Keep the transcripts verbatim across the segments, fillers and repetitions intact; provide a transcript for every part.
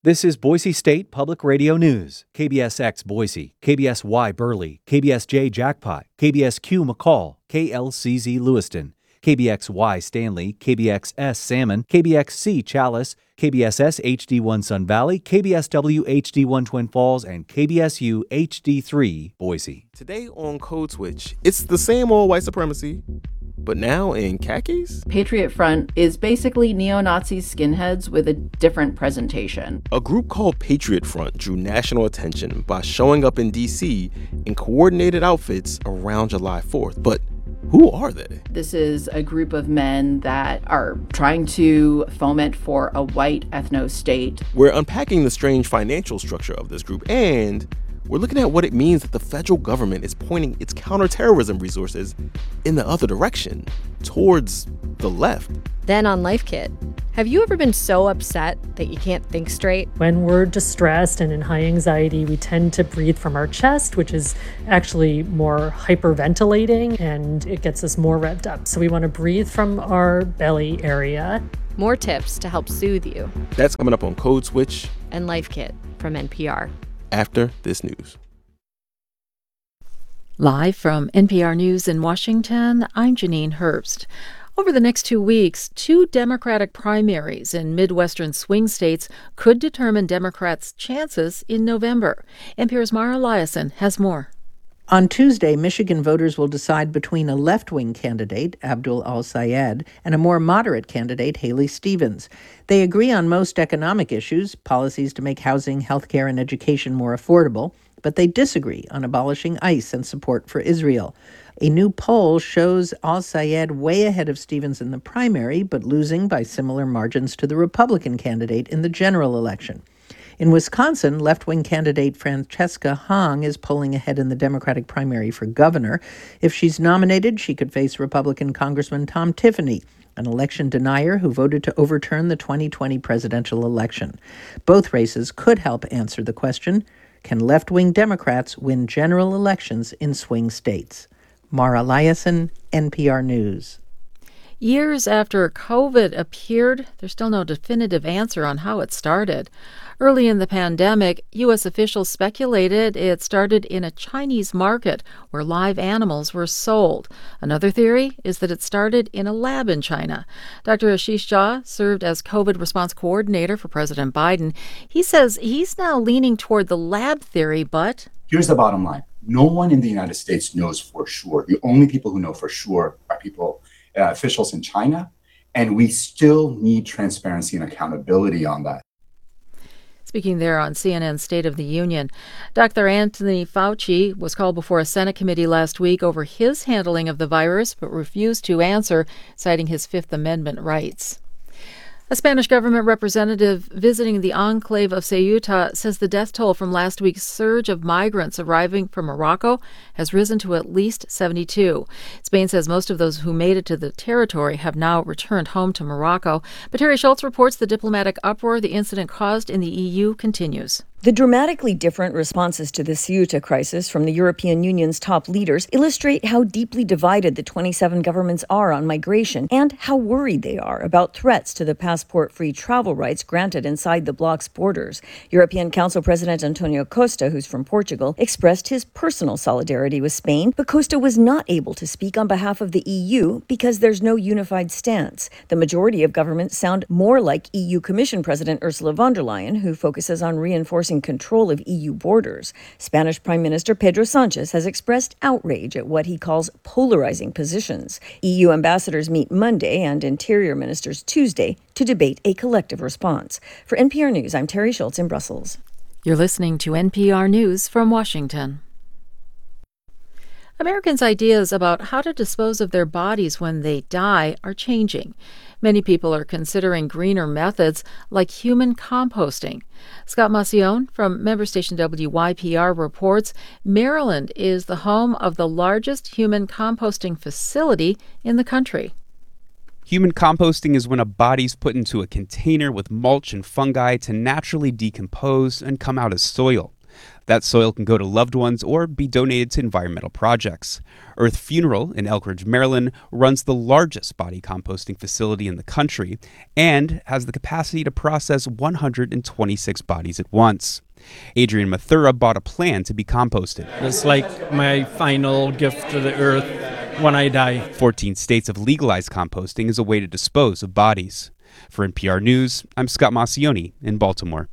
This is Boise State Public Radio News. K B S X Boise, K B S Y Burley, K B S J Jackpot, K B S Q McCall, K L C Z Lewiston, K B X Y Stanley, K B X S Salmon, K B X C Chalice, K B S S H D one Sun Valley, K B S W H D one Twin Falls, and K B S U H D three Boise. Today on Code Switch, it's the same old white supremacy, but now in khakis? Patriot Front is basically neo-Nazi skinheads with a different presentation. A group called Patriot Front drew national attention by showing up in D C in coordinated outfits around July fourth. But who are they? This is a group of men that are trying to foment for a white ethno-state. We're unpacking the strange financial structure of this group, and we're looking at what it means that the federal government is pointing its counterterrorism resources in the other direction, towards the left. Then on Life Kit, have you ever been so upset that you can't think straight? When we're distressed and in high anxiety, we tend to breathe from our chest, which is actually more hyperventilating, and it gets us more revved up. So we want to breathe from our belly area. More tips to help soothe you. That's coming up on Code Switch And Life Kit from N P R. After this news. Live from N P R News in Washington, I'm Janine Herbst. Over the next two weeks, two Democratic primaries in Midwestern swing states could determine Democrats' chances in November. N P R's Mara Liasson has more. On Tuesday, Michigan voters will decide between a left-wing candidate, Abdul Al-Sayed, and a more moderate candidate, Haley Stevens. They agree on most economic issues, policies to make housing, healthcare, and education more affordable, but they disagree on abolishing ICE and support for Israel. A new poll shows Al-Sayed way ahead of Stevens in the primary, but losing by similar margins to the Republican candidate in the general election. In Wisconsin, left-wing candidate Francesca Hong is polling ahead in the Democratic primary for governor. If she's nominated, she could face Republican Congressman Tom Tiffany, an election denier who voted to overturn the twenty twenty presidential election. Both races could help answer the question, can left-wing Democrats win general elections in swing states? Mara Liasson, N P R News. Years after COVID appeared, there's still no definitive answer on how it started. Early in the pandemic, U S officials speculated it started in a Chinese market where live animals were sold. Another theory is that it started in a lab in China. Doctor Ashish Jha served as COVID response coordinator for President Biden. He says he's now leaning toward the lab theory, but here's the bottom line. No one in the United States knows for sure. The only people who know for sure are people, uh, officials in China, and we still need transparency and accountability on that. Speaking there on C N N's State of the Union, Doctor Anthony Fauci was called before a Senate committee last week over his handling of the virus, but refused to answer, citing his Fifth Amendment rights. A Spanish government representative visiting the enclave of Ceuta says the death toll from last week's surge of migrants arriving from Morocco has risen to at least seventy-two. Spain says most of those who made it to the territory have now returned home to Morocco. But Terry Schultz reports the diplomatic uproar the incident caused in the E U continues. The dramatically different responses to the Ceuta crisis from the European Union's top leaders illustrate how deeply divided the twenty-seven governments are on migration and how worried they are about threats to the passport-free travel rights granted inside the bloc's borders. European Council President Antonio Costa, who's from Portugal, expressed his personal solidarity with Spain, but Costa was not able to speak on behalf of the E U because there's no unified stance. The majority of governments sound more like E U Commission President Ursula von der Leyen, who focuses on reinforcing control of E U borders. Spanish Prime Minister Pedro Sanchez has expressed outrage at what he calls polarizing positions. E U ambassadors meet Monday and interior ministers Tuesday to debate a collective response. For N P R News, I'm Terry Schultz in Brussels. You're listening to N P R News from Washington. Americans' ideas about how to dispose of their bodies when they die are changing. Many people are considering greener methods like human composting. Scott Macione from member station W Y P R reports Maryland is the home of the largest human composting facility in the country. Human composting is when a body's put into a container with mulch and fungi to naturally decompose and come out as soil. That soil can go to loved ones or be donated to environmental projects. Earth Funeral in Elkridge, Maryland, runs the largest body composting facility in the country and has the capacity to process one hundred twenty-six bodies at once. Adrian Mathura bought a plan to be composted. It's like my final gift to the earth when I die. fourteen states have legalized composting as a way to dispose of bodies. For N P R News, I'm Scott Maucione in Baltimore.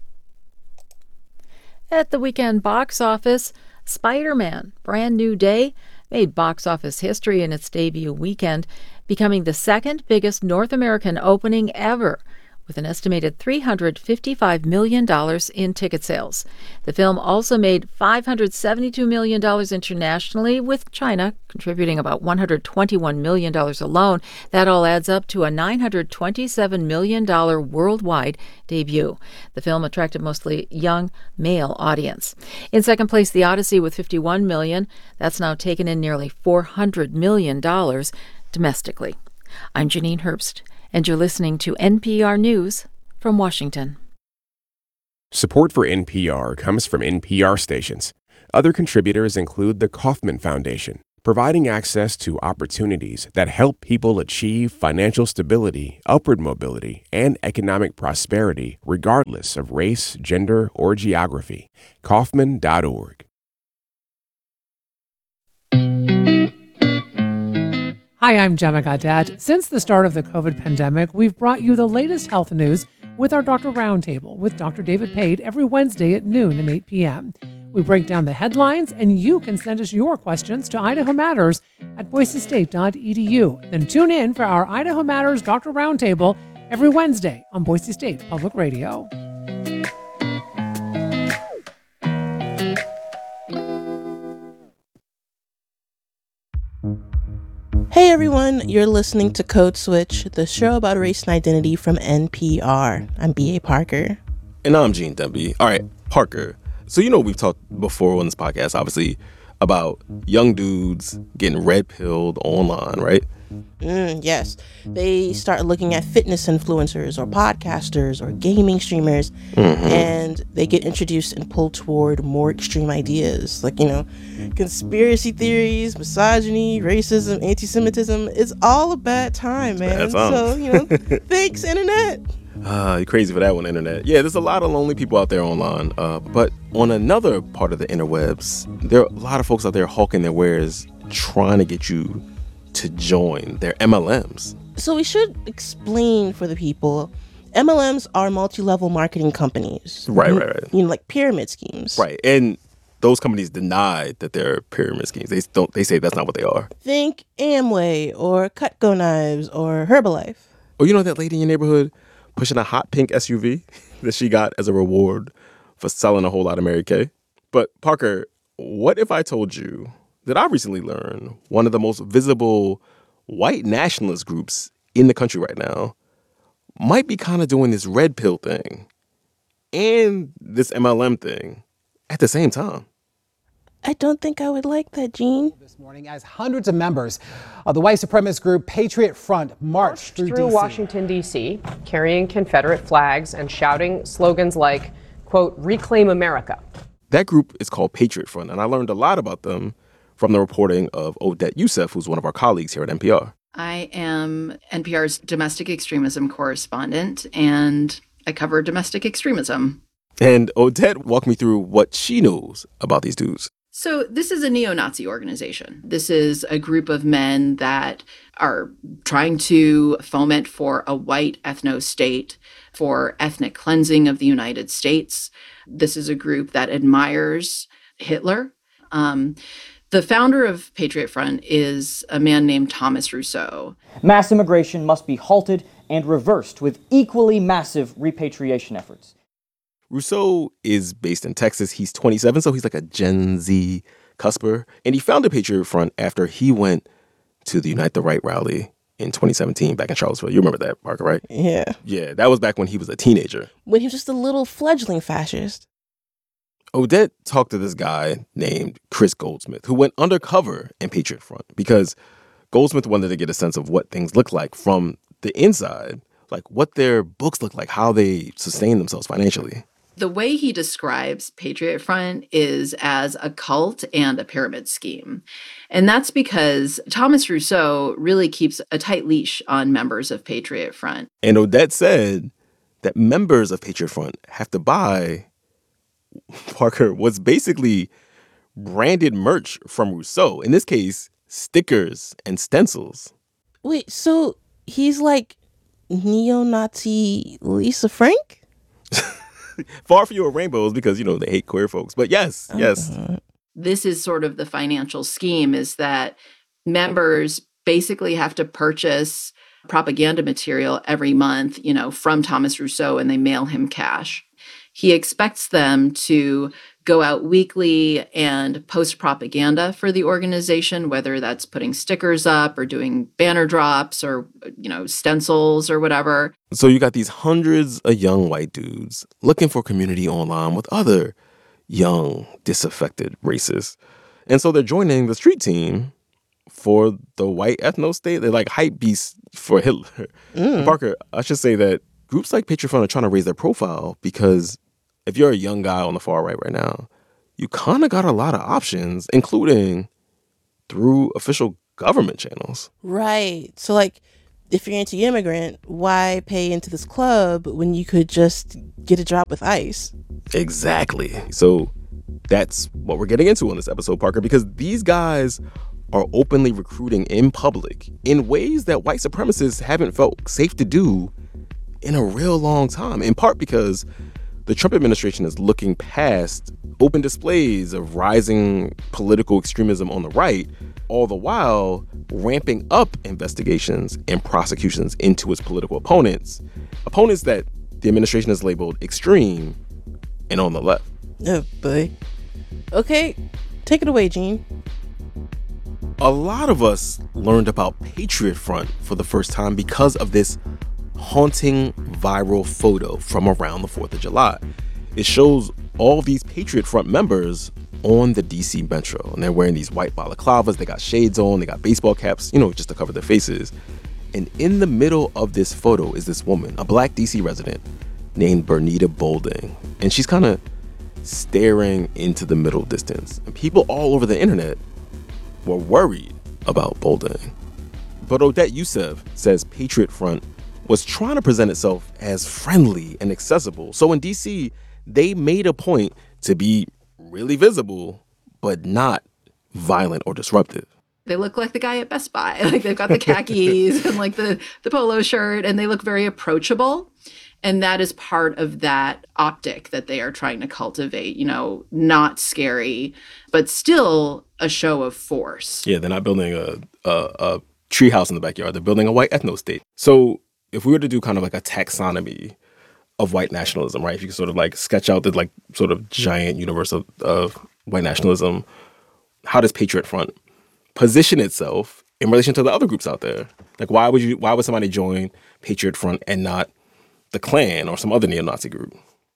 At the weekend box office, Spider-Man: Brand New Day made box office history in its debut weekend, becoming the second biggest North American opening ever, with an estimated three hundred fifty-five million dollars in ticket sales. The film also made five hundred seventy-two million dollars internationally, with China contributing about one hundred twenty-one million dollars alone. That all adds up to a nine hundred twenty-seven million dollars worldwide debut. The film attracted mostly young male audience. In second place, The Odyssey with fifty-one million dollars. That's now taken in nearly four hundred million dollars domestically. I'm Janine Herbst, and you're listening to N P R News from Washington. Support for N P R comes from N P R stations. Other contributors include the Kauffman Foundation, providing access to opportunities that help people achieve financial stability, upward mobility, and economic prosperity regardless of race, gender, or geography. Kauffman dot org. Hi, I'm Gemma Gadet. Since the start of the COVID pandemic, we've brought you the latest health news with our Doctor Roundtable with Doctor David Pate every Wednesday at noon and eight p.m. We break down the headlines, and you can send us your questions to Idaho Matters at boise state dot e d u. Then tune in for our Idaho Matters Doctor Roundtable every Wednesday on Boise State Public Radio. Hey everyone, you're listening to Code Switch, the show about race and identity from N P R. I'm B A. Parker. And I'm Gene Demby. All right, Parker. So you know we've talked before on this podcast, obviously, about young dudes getting red-pilled online, right? Mm, yes. They start looking at fitness influencers or podcasters or gaming streamers, mm-hmm. and they get introduced and pulled toward more extreme ideas like, you know, conspiracy theories, misogyny, racism, anti-Semitism. It's all a bad time, man. Bad time. So, you know, thanks, Internet. Ah, uh, you're crazy for that one, Internet. Yeah, there's a lot of lonely people out there online. Uh, but on another part of the interwebs, there are a lot of folks out there hawking their wares, trying to get you to join their M L Ms. So we should explain for the people. M L Ms are multi-level marketing companies. Right, right, right. You know, like pyramid schemes. Right, and those companies deny that they're pyramid schemes. They don't. They say that's not what they are. Think Amway or Cutco Knives or Herbalife. Or you know that lady in your neighborhood pushing a hot pink S U V that she got as a reward for selling a whole lot of Mary Kay? But Parker, what if I told you that I recently learned one of the most visible white nationalist groups in the country right now might be kind of doing this red pill thing and this M L M thing at the same time? I don't think I would like that, Gene. This morning, as hundreds of members of the white supremacist group Patriot Front marched through, through Washington, D C, carrying Confederate flags and shouting slogans like, quote, "Reclaim America." That group is called Patriot Front, and I learned a lot about them from the reporting of Odette Youssef, who's one of our colleagues here at N P R. I am N P R's domestic extremism correspondent, and I cover domestic extremism. And Odette walked me through what she knows about these dudes. So this is a neo-Nazi organization. This is a group of men that are trying to foment for a white ethno-state, for ethnic cleansing of the United States. This is a group that admires Hitler. Um, the founder of Patriot Front is a man named Thomas Rousseau. Mass immigration must be halted and reversed with equally massive repatriation efforts. Rousseau is based in Texas. He's twenty-seven, so he's like a Gen Z cusper. And he founded Patriot Front after he went to the Unite the Right rally in twenty seventeen back in Charlottesville. You remember that, Parker, right? Yeah. Yeah, that was back when he was a teenager. When he was just a little fledgling fascist. Odette talked to this guy named Chris Goldsmith, who went undercover in Patriot Front because Goldsmith wanted to get a sense of what things look like from the inside, like what their books look like, how they sustain themselves financially. The way he describes Patriot Front is as a cult and a pyramid scheme. And that's because Thomas Rousseau really keeps a tight leash on members of Patriot Front. And Odette said that members of Patriot Front have to buy, Parker, what's basically branded merch from Rousseau. In this case, stickers and stencils. Wait, so he's like neo-Nazi Lisa Frank? Far fewer rainbows because, you know, they hate queer folks. But yes, yes. Uh-huh. This is sort of the financial scheme, is that members basically have to purchase propaganda material every month, you know, from Thomas Rousseau, and they mail him cash. He expects them to go out weekly and post propaganda for the organization, whether that's putting stickers up or doing banner drops or, you know, stencils or whatever. So you got these hundreds of young white dudes looking for community online with other young, disaffected racists. And so they're joining the street team for the white ethno state. They're like hype beasts for Hitler. Mm. Parker, I should say that groups like Patriot Front are trying to raise their profile because if you're a young guy on the far right right now, you kind of got a lot of options, including through official government channels. Right. So, like, if you're anti-immigrant, why pay into this club when you could just get a job with ICE? Exactly. So that's what we're getting into on this episode, Parker, because these guys are openly recruiting in public in ways that white supremacists haven't felt safe to do in a real long time, in part because the Trump administration is looking past open displays of rising political extremism on the right, all the while ramping up investigations and prosecutions into its political opponents, opponents that the administration has labeled extreme and on the left. Oh, boy. Okay, take it away, Gene. A lot of us learned about Patriot Front for the first time because of this haunting viral photo from around the fourth of July. It shows all these Patriot Front members on the D C Metro, and they're wearing these white balaclavas, they got shades on, they got baseball caps, you know, just to cover their faces. And in the middle of this photo is this woman, a black D C resident named Bernita Bolding, and she's kind of staring into the middle distance. And people all over the internet were worried about Bolding. But Odette Youssef says Patriot Front was trying to present itself as friendly and accessible. So in D C, they made a point to be really visible, but not violent or disruptive. They look like the guy at Best Buy. Like, they've got the khakis and like the, the polo shirt, and they look very approachable. And that is part of that optic that they are trying to cultivate, you know, not scary, but still a show of force. Yeah, they're not building a, a, a treehouse in the backyard. They're building a white ethno state. So if we were to do kind of like a taxonomy of white nationalism, right? If you could sort of like sketch out the like sort of giant universe of, of white nationalism, how does Patriot Front position itself in relation to the other groups out there? Like, why would you, why would somebody join Patriot Front and not the Klan or some other neo-Nazi group?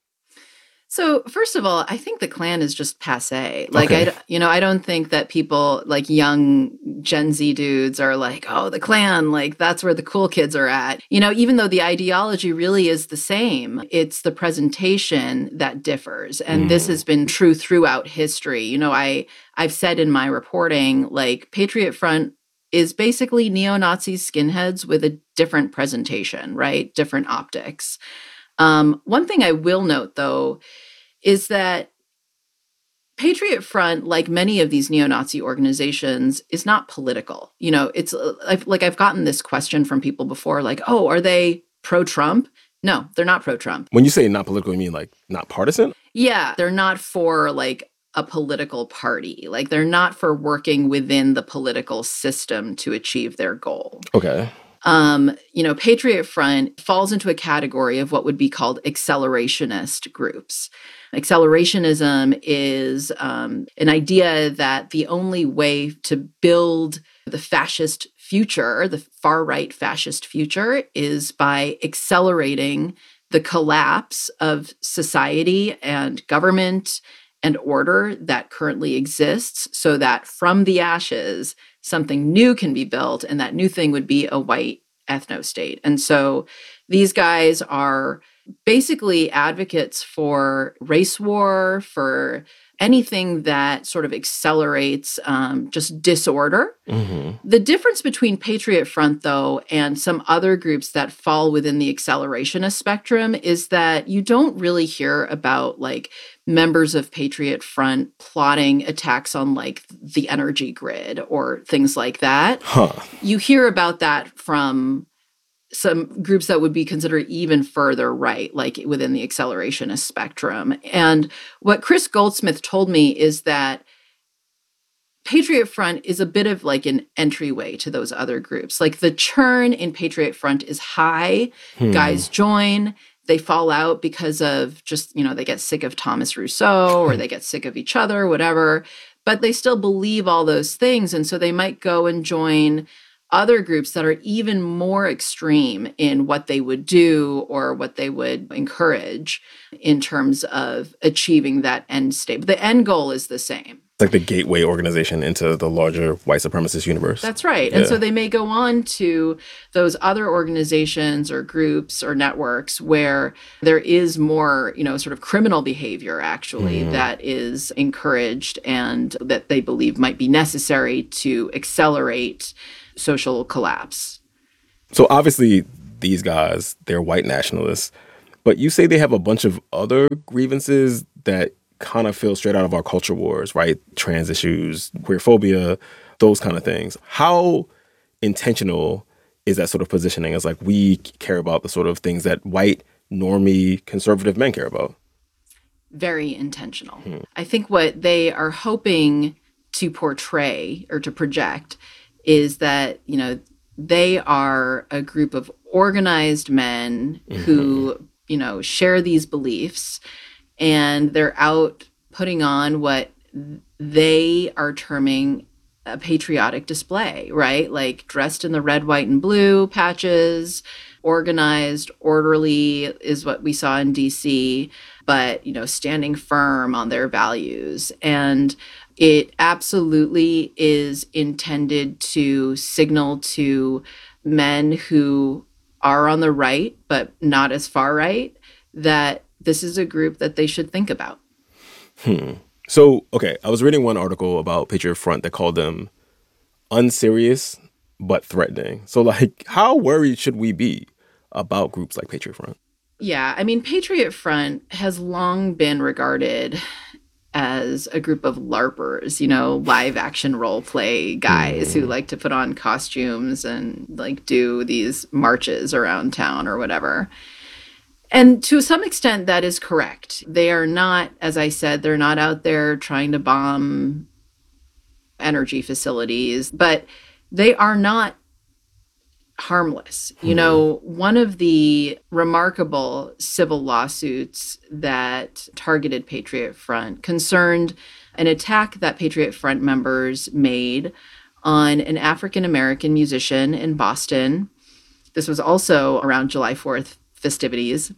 So first of all, I think the Klan is just passé. Like, Okay. I, you know, I don't think that people like young Gen Z dudes are like, oh, the Klan, like that's where the cool kids are at. You know, even though the ideology really is the same, it's the presentation that differs. And Mm. this has been true throughout history. You know, I, I've said in my reporting, like Patriot Front is basically neo-Nazi skinheads with a different presentation, right? Different optics. Um, one thing I will note, though, is that Patriot Front, like many of these neo-Nazi organizations, is not political. You know, it's uh, I've, like I've gotten this question from people before, like, oh, are they pro-Trump? No, they're not pro-Trump. When you say not political, you mean like not partisan? Yeah, they're not for like a political party. Like they're not for working within the political system to achieve their goal. Okay. Um, you know, Patriot Front falls into a category of what would be called accelerationist groups. Accelerationism is um, an idea that the only way to build the fascist future, the far-right fascist future, is by accelerating the collapse of society and government and order that currently exists, so that from the ashes, something new can be built, and that new thing would be a white ethno state. And so these guys are basically advocates for race war, for anything that sort of accelerates um, just disorder. Mm-hmm. The difference between Patriot Front, though, and some other groups that fall within the accelerationist spectrum is that you don't really hear about like members of Patriot Front plotting attacks on like the energy grid or things like that. Huh. You hear about that from some groups that would be considered even further right, like within the accelerationist spectrum. And what Chris Goldsmith told me is that Patriot Front is a bit of like an entryway to those other groups. Like the churn in Patriot Front is high. Hmm. Guys join, they fall out because of just, you know, they get sick of Thomas Rousseau or they get sick of each other, whatever. But they still believe all those things. And so they might go and join other groups that are even more extreme in what they would do or what they would encourage in terms of achieving that end state. But the end goal is the same. It's like the gateway organization into the larger white supremacist universe. That's right. Yeah. And so they may go on to those other organizations or groups or networks where there is more, you know, sort of criminal behavior actually Mm. that is encouraged and that they believe might be necessary to accelerate social collapse. So obviously these guys, they're white nationalists, but you say they have a bunch of other grievances that kind of feel straight out of our culture wars, right? Trans issues, queerphobia, those kind of things. How intentional is that sort of positioning as like we care about the sort of things that white, normie, conservative men care about? Very intentional. Hmm. I think what they are hoping to portray or to project is that, you know, they are a group of organized men mm-hmm. who, you know, share these beliefs, and they're out putting on what they are terming a patriotic display, right? Like dressed in the red, white, and blue patches, organized, orderly is what we saw in D C, but, you know, standing firm on their values. And it absolutely is intended to signal to men who are on the right, but not as far right, that this is a group that they should think about. Hmm. So, okay, I was reading one article about Patriot Front that called them unserious but threatening. So, like, how worried should we be about groups like Patriot Front? Yeah, I mean, Patriot Front has long been regarded as a group of LARPers, you know, live action role play guys mm. who like to put on costumes and like do these marches around town or whatever. And to some extent, that is correct. They are not, as I said, they're not out there trying to bomb energy facilities, but they are not harmless. You know, one of the remarkable civil lawsuits that targeted Patriot Front concerned an attack that Patriot Front members made on an African-American musician in Boston. This was also around July fourth festivities.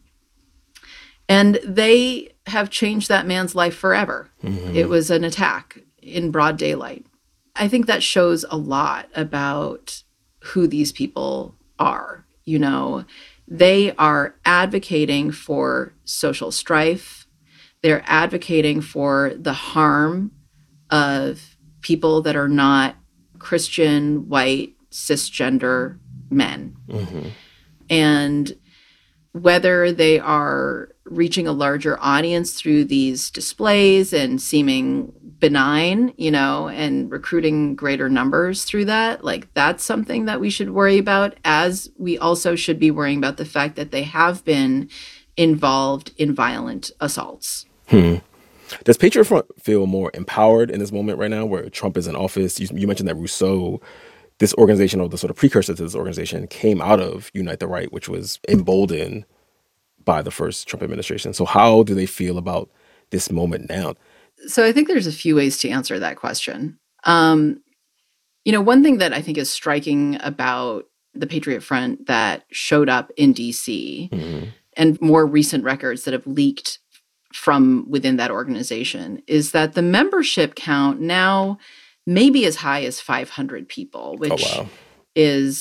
And they have changed that man's life forever. Mm-hmm. It was an attack in broad daylight. I think that shows a lot about who these people are. You know, they are advocating for social strife. They're advocating for the harm of people that are not Christian, white, cisgender men. Mm-hmm. And whether they are reaching a larger audience through these displays and seeming benign, you know, and recruiting greater numbers through that, like that's something that we should worry about, as we also should be worrying about the fact that they have been involved in violent assaults. Hmm. Does Patriot Front feel more empowered in this moment right now where Trump is in office? You, you mentioned that Rousseau, this organization, or the sort of precursor to this organization, came out of Unite the Right, which was emboldened by the first Trump administration. So how do they feel about this moment now? So I think there's a few ways to answer that question. Um, you know, one thing that I think is striking about the Patriot Front that showed up in D C mm-hmm. and more recent records that have leaked from within that organization is that the membership count now may be as high as five hundred people, which oh, wow. is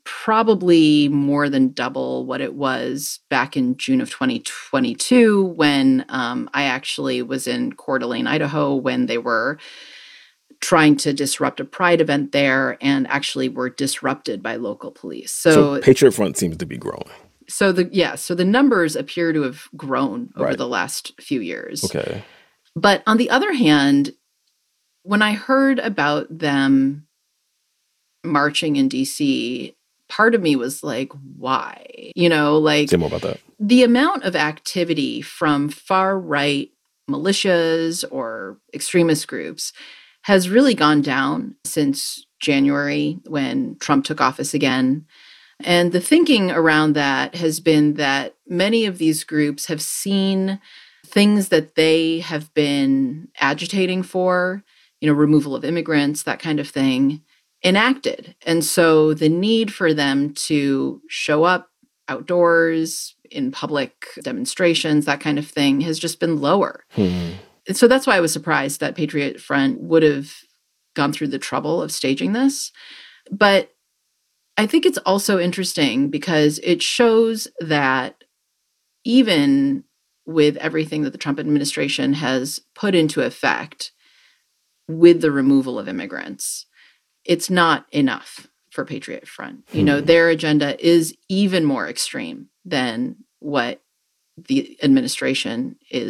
probably more than double what it was back in June of twenty twenty-two when um, I actually was in Coeur d'Alene, Idaho, when they were trying to disrupt a pride event there and actually were disrupted by local police. So, So Patriot Front seems to be growing. so the yeah, so the numbers appear to have grown over Right. the last few years. Okay. But on the other hand, when I heard about them marching in D C, part of me was like, why? You know, like Say more about that. the amount of activity from far right militias or extremist groups has really gone down since January when Trump took office again. And the thinking around that has been that many of these groups have seen things that they have been agitating for, you know, removal of immigrants, that kind of thing, enacted. And so the need for them to show up outdoors in public demonstrations, that kind of thing, has just been lower. Hmm. And so that's why I was surprised that Patriot Front would have gone through the trouble of staging this. But I think it's also interesting because it shows that even with everything that the Trump administration has put into effect with the removal of immigrants, it's not enough for Patriot Front. You know, their agenda is even more extreme than what the administration is